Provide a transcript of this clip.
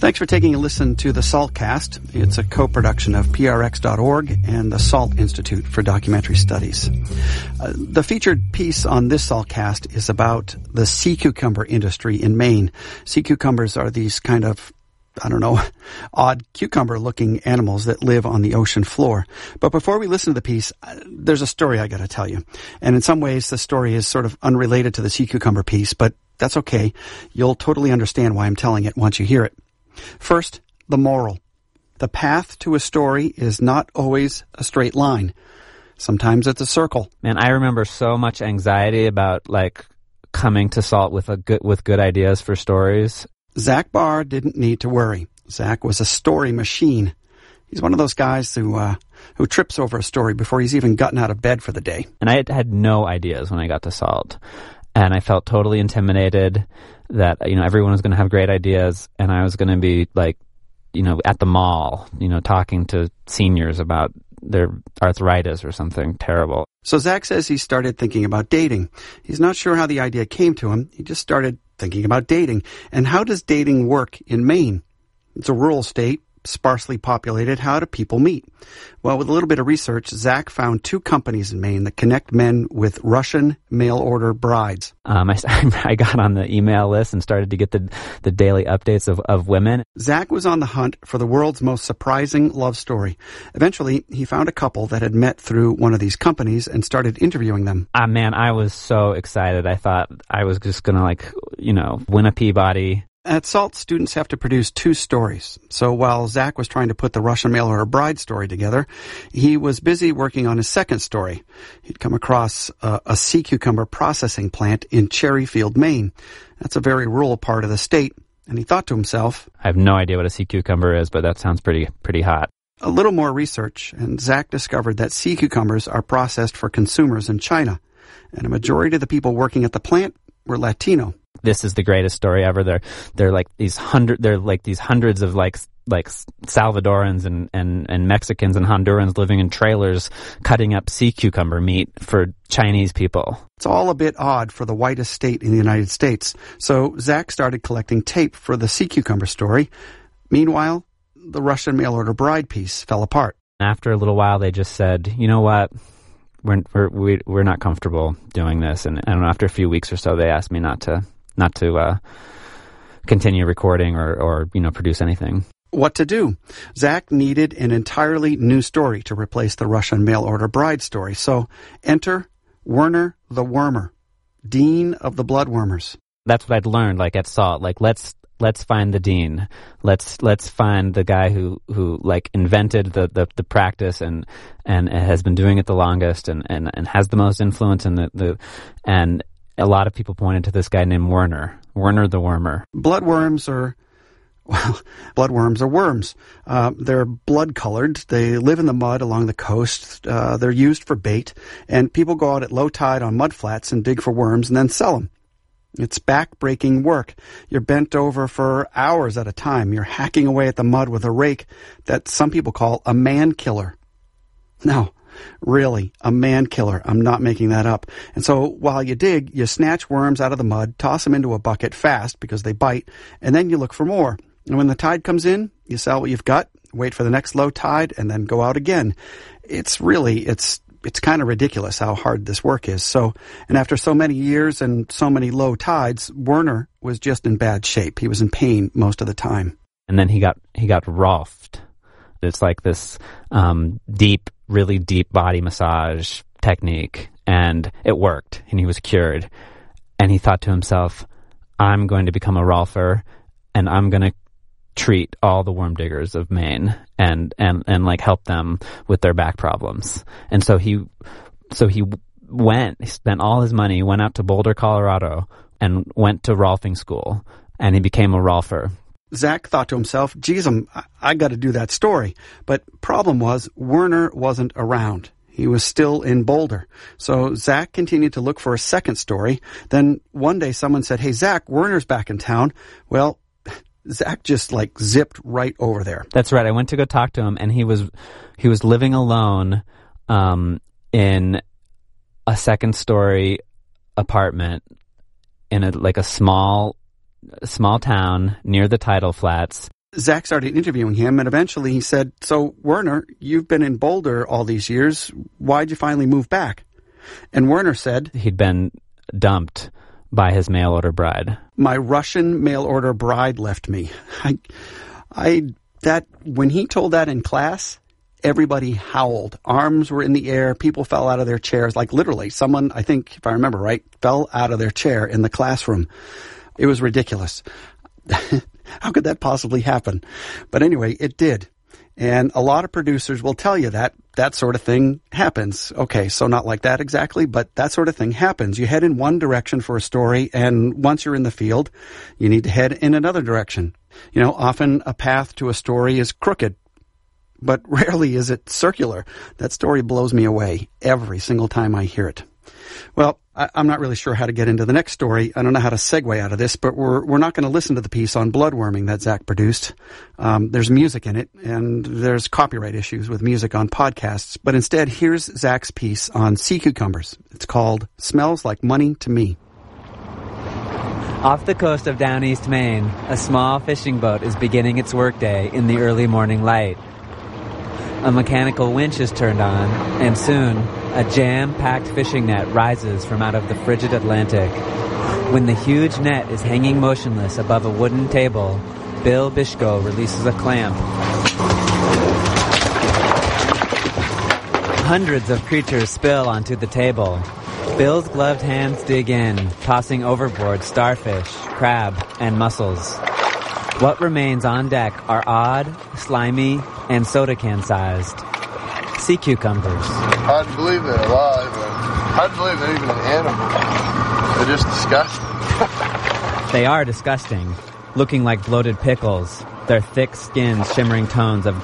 Thanks for taking a listen to the SALTcast. It's a co-production of PRX.org and the SALT Institute for Documentary Studies. The featured piece on this SALTcast is about the sea cucumber industry in Maine. Sea cucumbers are these kind of, odd cucumber-looking animals that live on the ocean floor. But before we listen to the piece, there's a story I got to tell you. And in some ways, the story is sort of unrelated to the sea cucumber piece, but that's okay. You'll totally understand why I'm telling it once you hear it. First, the moral. The path to a story is not always a straight line. Sometimes it's a circle. Man, I remember so much anxiety about coming to SALT with good ideas for stories. Zach Barr didn't need to worry. Zach was a story machine. He's one of those guys who trips over a story before he's even gotten out of bed for the day. And I had no ideas when I got to SALT. And I felt totally intimidated that, everyone was going to have great ideas and I was going to be at the mall, talking to seniors about their arthritis or something terrible. So Zach says he started thinking about dating. He's not sure how the idea came to him. He just started thinking about dating. And how does dating work in Maine? It's a rural state, sparsely populated. How do people meet? Well, with a little bit of research, Zach found 2 companies in Maine that connect men with Russian mail-order brides. I got on the email list and started to get the daily updates of women. Zach was on the hunt for the world's most surprising love story. Eventually, he found a couple that had met through one of these companies and started interviewing them. Man, I was so excited. I thought I was just going to, win a Peabody. At SALT, students have to produce 2 stories. So while Zach was trying to put the Russian mail-order bride story together, he was busy working on his second story. He'd come across a sea cucumber processing plant in Cherryfield, Maine. That's a very rural part of the state. And he thought to himself, I have no idea what a sea cucumber is, but that sounds pretty hot. A little more research, and Zach discovered that sea cucumbers are processed for consumers in China. And a majority of the people working at the plant were Latino. This is the greatest story ever. They're like these hundreds of Salvadorans and Mexicans and Hondurans living in trailers cutting up sea cucumber meat for Chinese people. It's all a bit odd for the whitest state in the United States. So Zach started collecting tape for the sea cucumber story. Meanwhile, the Russian mail-order bride piece fell apart. After a little while, they just said, you know what? We're not comfortable doing this. And I don't know, after a few weeks or so, they asked me not to continue recording or produce anything. What to do? Zach needed an entirely new story to replace the Russian mail-order bride story. So enter Werner the Wormer, Dean of the Bloodwormers. That's what I'd learned, at SALT. Let's find the dean. Let's find the guy who invented the practice and has been doing it the longest and has the most influence and a lot of people pointed to this guy named Werner the Wormer. Bloodworms are worms. They're blood-colored. They live in the mud along the coast. They're used for bait, and people go out at low tide on mud flats and dig for worms and then sell them. It's back-breaking work. You're bent over for hours at a time. You're hacking away at the mud with a rake that some people call a man-killer. No, really, a man-killer. I'm not making that up. And so while you dig, you snatch worms out of the mud, toss them into a bucket fast because they bite, and then you look for more. And when the tide comes in, you sell what you've got, wait for the next low tide, and then go out again. It's kind of ridiculous how hard this work is. So, and after so many years and so many low tides, Werner was just in bad shape. He was in pain most of the time. And then he got Rolfed. It's like this really deep body massage technique, and it worked, and he was cured. And he thought to himself, I'm going to become a Rolfer, and I'm going to treat all the worm diggers of Maine and help them with their back problems. And so he spent all his money, went out to Boulder, Colorado, and went to Rolfing school, and he became a Rolfer. Zach thought to himself, geez, I got to do that story. But problem was, Werner wasn't around. He was still in Boulder. So Zach continued to look for a second story. Then one day someone said, hey, Zach, Werner's back in town. Well, Zach just zipped right over there. That's right. I went to go talk to him, and he was living alone in a second story apartment in a small town near the tidal flats. Zach started interviewing him, and eventually he said, "So, Werner, you've been in Boulder all these years. Why'd you finally move back?" And Werner said he'd been dumped by his mail-order bride. "My Russian mail-order bride left me." When he told that in class, everybody howled. Arms were in the air. People fell out of their chairs. Like literally, someone, I think, if I remember right, fell out of their chair in the classroom. It was ridiculous. How could that possibly happen? But anyway, it did. And a lot of producers will tell you that sort of thing happens. Okay, so not like that exactly, but that sort of thing happens. You head in one direction for a story, and once you're in the field, you need to head in another direction. You know, often a path to a story is crooked, but rarely is it circular. That story blows me away every single time I hear it. Well, I'm not really sure how to get into the next story. I don't know how to segue out of this, but we're not going to listen to the piece on bloodworming that Zach produced. There's music in it, and there's copyright issues with music on podcasts. But instead, here's Zach's piece on sea cucumbers. It's called "Smells Like Money to Me." Off the coast of Down East Maine, a small fishing boat is beginning its workday in the early morning light. A mechanical winch is turned on, and soon, a jam-packed fishing net rises from out of the frigid Atlantic. When the huge net is hanging motionless above a wooden table, Bill Bishko releases a clamp. Hundreds of creatures spill onto the table. Bill's gloved hands dig in, tossing overboard starfish, crab, and mussels. What remains on deck are odd, slimy, and soda can-sized sea cucumbers. Hard to believe they're alive, and hard to believe they're even an animal. They're just disgusting. They are disgusting, looking like bloated pickles, their thick skins shimmering tones of